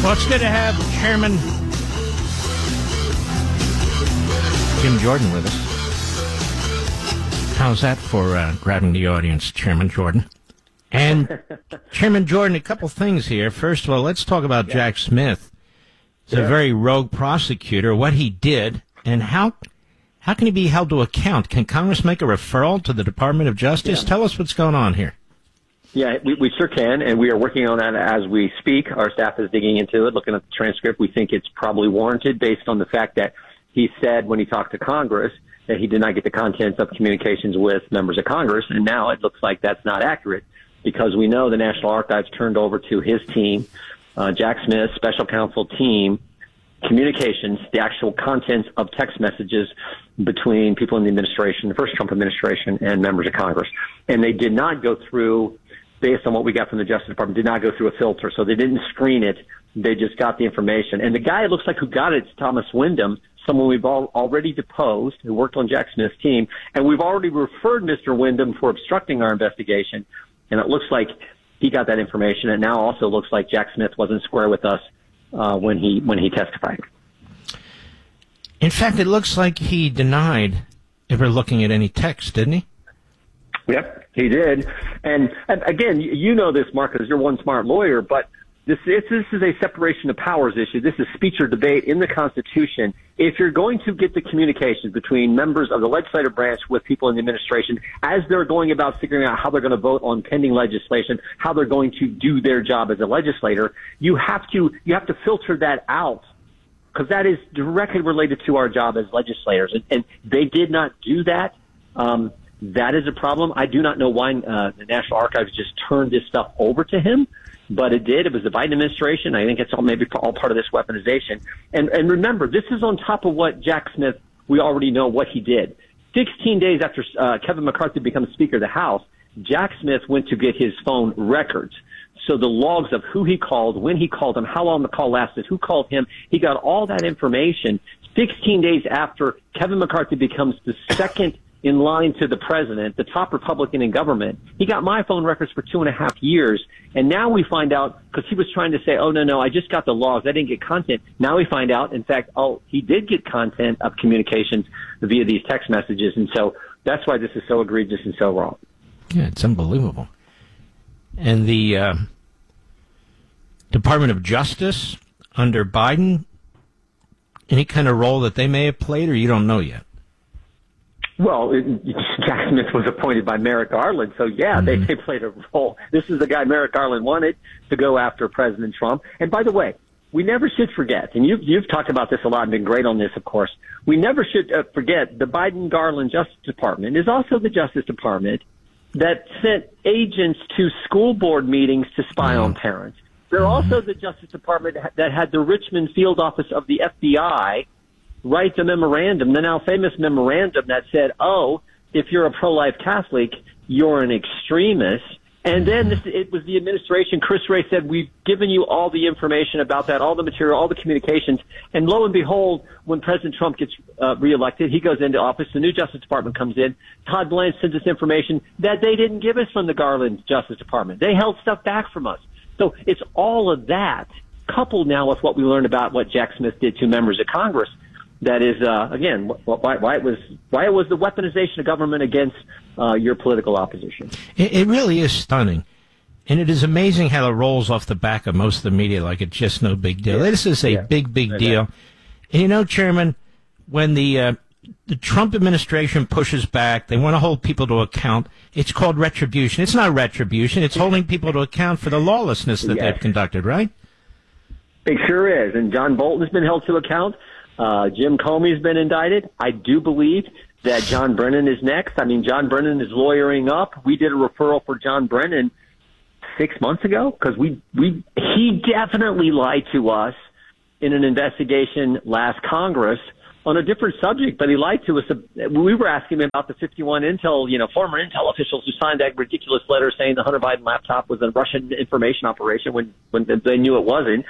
Well, it's good to have Chairman Jim Jordan with us. How's that for grabbing the audience, Chairman Jordan? And Chairman Jordan, a couple things here. First of all, let's talk about Jack Smith. He's a very rogue prosecutor, what he did, and how can he be held to account? Can Congress make a referral to the Department of Justice? Tell us what's going on here. Yeah, we sure can, and we are working on that as we speak. Our staff is digging into it, looking at the transcript. We think it's probably warranted based on the fact that he said when he talked to Congress that he did not get the contents of communications with members of Congress, and now it looks like that's not accurate because we know the National Archives turned over to his team, Jack Smith's special counsel team, communications, the actual contents of text messages between people in the administration, the first Trump administration, and members of Congress. And they did not go through, based on what we got from the Justice Department, did not go through a filter. So they didn't screen it. They just got the information. And the guy, it looks like, who got it is Thomas Wyndham, someone we've already deposed, who worked on Jack Smith's team. And we've already referred Mr. Wyndham for obstructing our investigation. And it looks like he got that information. And now also looks like Jack Smith wasn't square with us when he testified. In fact, it looks like he denied ever looking at any text, didn't he? Yep, he did. And again, you know this, Mark, because you're one smart lawyer, but this is a separation of powers issue. This is speech or debate in the Constitution. If you're going to get the communications between members of the legislative branch with people in the administration as they're going about figuring out how they're going to vote on pending legislation, how they're going to do their job as a legislator, you have to filter that out because that is directly related to our job as legislators. And they did not do that. That is a problem. I do not know why the National Archives just turned this stuff over to him, but it did. It was the Biden administration. I think it's all part of this weaponization. And remember, this is on top of what Jack Smith, we already know what he did. 16 days after Kevin McCarthy becomes Speaker of the House, Jack Smith went to get his phone records. So the logs of who he called, when he called him, how long the call lasted, who called him, he got all that information 16 days after Kevin McCarthy becomes the second in line to the president, the top Republican in government. He got my phone records for 2.5 years. And now we find out, because he was trying to say, oh, no, I just got the logs. I didn't get content. Now we find out, in fact, he did get content of communications via these text messages. And so that's why this is so egregious and so wrong. Yeah, it's unbelievable. And the Department of Justice under Biden, any kind of role that they may have played, or you don't know yet? Well, Jack Smith was appointed by Merrick Garland, so they played a role. This is the guy Merrick Garland wanted to go after President Trump. And by the way, we never should forget, and you've talked about this a lot and been great on this, of course, we never should forget the Biden-Garland Justice Department is also the Justice Department that sent agents to school board meetings to spy on parents. They're also the Justice Department that had the Richmond field office of the FBI write the memorandum, the now famous memorandum that said, if you're a pro-life Catholic, you're an extremist. And then it was the administration, Chris Wray said, we've given you all the information about that, all the material, all the communications. And lo and behold, when President Trump gets reelected, he goes into office, the new Justice Department comes in, Todd Blanche sends us information that they didn't give us from the Garland Justice Department. They held stuff back from us. So it's all of that, coupled now with what we learned about what Jack Smith did to members of Congress, that is, again, why it was the weaponization of government against your political opposition. It really is stunning. And it is amazing how it rolls off the back of most of the media like it's just no big deal. Yeah. This is a big deal. And you know, Chairman, when the Trump administration pushes back, they want to hold people to account. It's called retribution. It's not retribution. It's holding people to account for the lawlessness that they've conducted, right? It sure is. And John Bolton has been held to account. Jim Comey's been indicted. I do believe that John Brennan is next. I mean, John Brennan is lawyering up. We did a referral for John Brennan 6 months ago because he definitely lied to us in an investigation last Congress on a different subject, but he lied to us. We were asking him about the 51 former Intel officials who signed that ridiculous letter saying the Hunter Biden laptop was a Russian information operation when they knew it wasn't.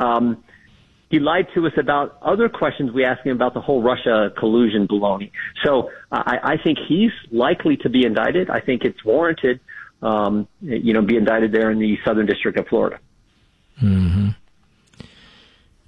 He lied to us about other questions we asked him about the whole Russia collusion baloney. So I think he's likely to be indicted. I think it's warranted, be indicted there in the Southern District of Florida. Mm-hmm.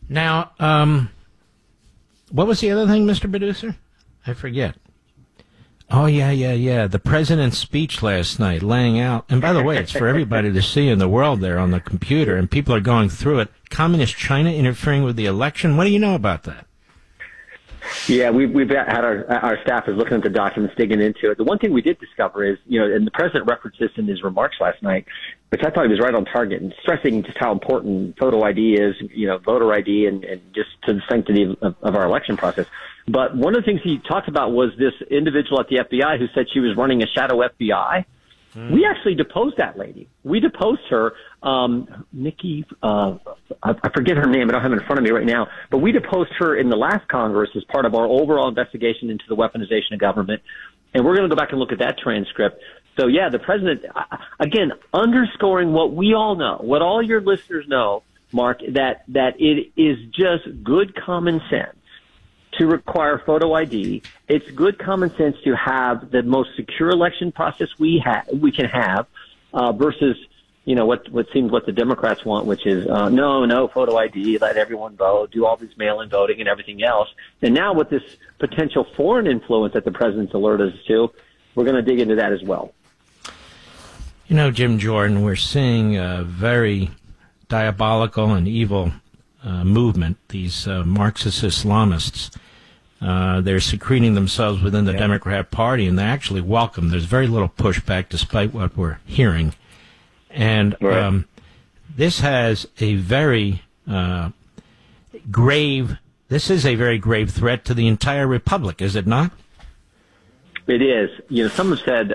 Now, what was the other thing, Mr. Producer? I forget. Oh, yeah. The president's speech last night, laying out, and by the way, it's for everybody to see in the world there on the computer, and people are going through it. Communist China interfering with the election. What do you know about that? Yeah, we've had our staff is looking at the documents, digging into it. The one thing we did discover is, and the president referenced this in his remarks last night, which I thought he was right on target, and stressing just how important photo ID is, voter ID, and just to the sanctity of our election process. But one of the things he talked about was this individual at the FBI who said she was running a shadow FBI. We actually deposed that lady. We deposed her, Nikki, I forget her name. I don't have it in front of me right now. But we deposed her in the last Congress as part of our overall investigation into the weaponization of government. And we're going to go back and look at that transcript. So, yeah, the president, again, underscoring what we all know, what all your listeners know, Mark, that it is just good common sense to require photo ID. It's good common sense to have the most secure election process we can have, versus, what seems what the Democrats want, which is, no photo ID, let everyone vote, do all this mail-in voting and everything else. And now with this potential foreign influence that the president's alerted us to, we're going to dig into that as well. Jim Jordan, we're seeing a very diabolical and evil movement, these Marxist Islamists. They're secreting themselves within the Democrat Party, and they actually welcome. There's very little pushback, despite what we're hearing. And this has a very grave. This is a very grave threat to the entire republic, is it not? It is. Some have said.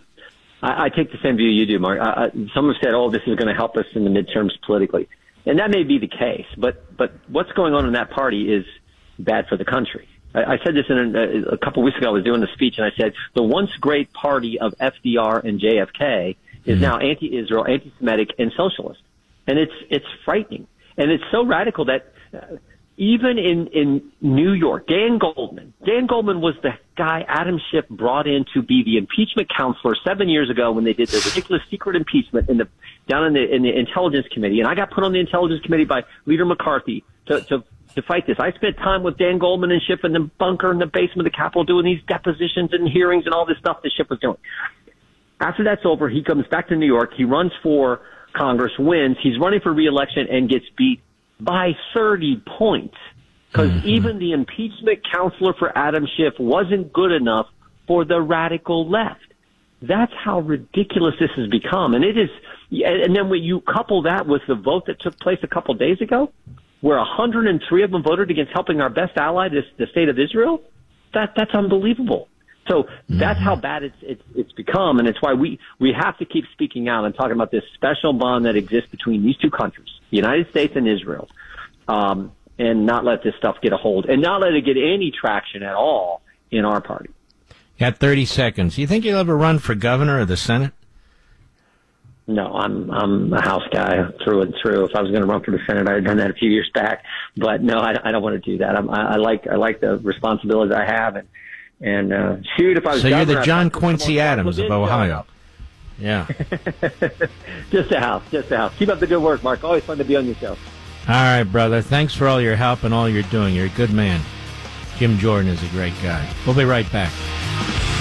I take the same view you do, Mark. Some have said, "Oh, this is going to help us in the midterms politically," and that may be the case. But what's going on in that party is bad for the country. I said this a couple of weeks ago. I was doing a speech, and I said the once great party of FDR and JFK is now anti-Israel, anti-Semitic, and socialist, and it's frightening, and it's so radical that even in New York, Dan Goldman was the guy Adam Schiff brought in to be the impeachment counselor 7 years ago when they did the ridiculous secret impeachment down in the Intelligence Committee, and I got put on the Intelligence Committee by Leader McCarthy to fight this. I spent time with Dan Goldman and Schiff in the bunker in the basement of the Capitol doing these depositions and hearings and all this stuff that Schiff was doing. After that's over, he comes back to New York. He runs for Congress, wins. He's running for re-election and gets beat by 30 points because even the impeachment counselor for Adam Schiff wasn't good enough for the radical left. That's how ridiculous this has become. And it is, and then when you couple that with the vote that took place a couple days ago, where 103 of them voted against helping our best ally, the state of Israel, that's unbelievable. So that's how bad it's become, and it's why we have to keep speaking out and talking about this special bond that exists between these two countries, the United States and Israel, and not let this stuff get a hold, and not let it get any traction at all in our party. Got 30 seconds. You think you'll ever run for governor of the Senate? No, I'm a House guy through and through. If I was going to run for the Senate, I had done that a few years back. But no, I don't want to do that. I like the responsibilities I have, and shoot, if I was so governor, you're the John Quincy Adams of Ohio. Yeah. Just a house. Keep up the good work, Mark. Always fun to be on your show. All right, brother. Thanks for all your help and all you're doing. You're a good man. Jim Jordan is a great guy. We'll be right back.